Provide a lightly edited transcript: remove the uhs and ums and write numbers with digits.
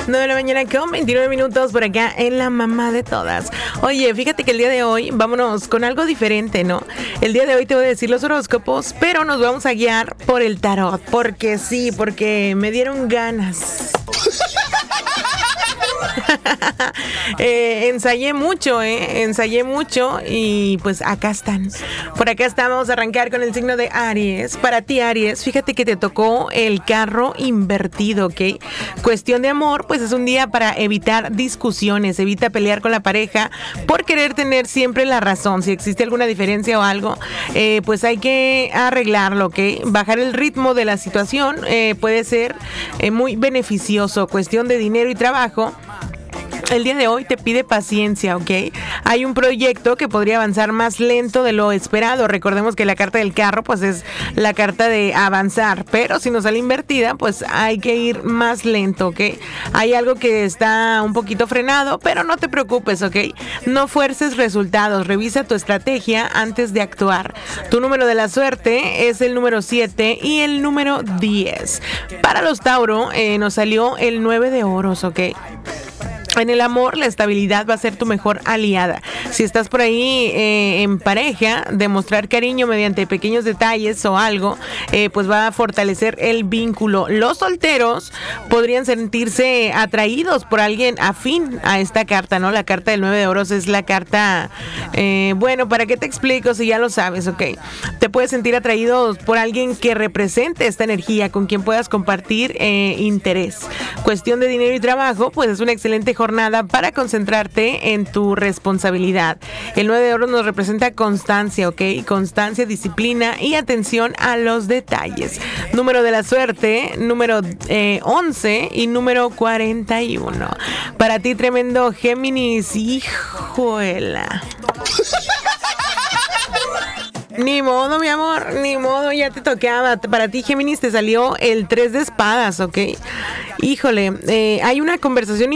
9 de la mañana con 29 minutos por acá en la mamá de todas. Oye, fíjate que el día de hoy vámonos con algo diferente, ¿no? El día de hoy te voy a decir los horóscopos, pero nos vamos a guiar por el tarot. Porque sí, porque me dieron ganas. Ensayé mucho y pues acá están. Por acá estamos a arrancar con el signo de Aries. Para ti, Aries, fíjate que te tocó el carro invertido, ¿ok? Cuestión de amor, pues es un día para evitar discusiones, evita pelear con la pareja por querer tener siempre la razón. Si existe alguna diferencia o algo, pues hay que arreglarlo, ¿ok? Bajar el ritmo de la situación puede ser muy beneficioso. Cuestión de dinero y trabajo. El día de hoy te pide paciencia, ¿ok? Hay un proyecto que podría avanzar más lento de lo esperado. Recordemos que la carta del carro, pues es la carta de avanzar. Pero si no sale invertida, pues hay que ir más lento, ¿ok? Hay algo que está un poquito frenado, pero no te preocupes, ¿ok? No fuerces resultados. Revisa tu estrategia antes de actuar. Tu número de la suerte es el número 7 y el número 10. Para los Tauro, nos salió el 9 de oros, ¿ok? En el amor, la estabilidad va a ser tu mejor aliada. Si estás por ahí en pareja, demostrar cariño mediante pequeños detalles o algo, pues va a fortalecer el vínculo. Los solteros podrían sentirse atraídos por alguien afín a esta carta, ¿no? La carta del 9 de oros es la carta, bueno, ¿para qué te explico si ya lo sabes, ok? Te puedes sentir atraídos por alguien que represente esta energía, con quien puedas compartir interés. Cuestión de dinero y trabajo, pues es una excelente jornada para concentrarte en tu responsabilidad. El 9 de oro nos representa constancia, ¿ok? Constancia, disciplina y atención a los detalles. Número de la suerte, número 11 y número 41. Para ti, tremendo Géminis, hijuela. Ni modo, mi amor, ni modo, ya te tocaba. Para ti, Géminis, te salió el 3 de espadas, ¿ok? Híjole, hay una conversación